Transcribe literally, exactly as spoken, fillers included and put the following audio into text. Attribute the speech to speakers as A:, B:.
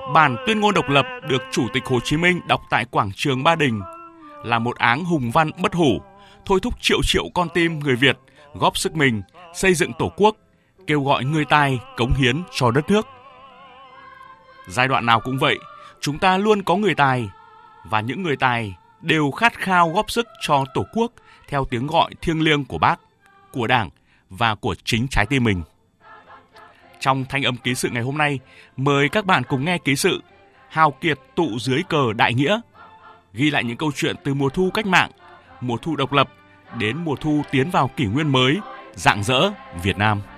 A: Bản tuyên ngôn độc lập được Chủ tịch Hồ Chí Minh đọc tại quảng trường Ba Đình là một áng hùng văn bất hủ, thôi thúc triệu triệu con tim người Việt góp sức mình xây dựng Tổ quốc, kêu gọi người tài cống hiến cho đất nước. Giai đoạn nào cũng vậy, chúng ta luôn có người tài, và những người tài đều khát khao góp sức cho Tổ quốc theo tiếng gọi thiêng liêng của Bác, của Đảng và của chính trái tim mình. Trong Thanh âm ký sự ngày hôm nay, mời các bạn cùng nghe ký sự Hào kiệt tụ dưới cờ đại nghĩa, ghi lại những câu chuyện từ mùa thu cách mạng, mùa thu độc lập đến mùa thu tiến vào kỷ nguyên mới, rạng rỡ Việt Nam.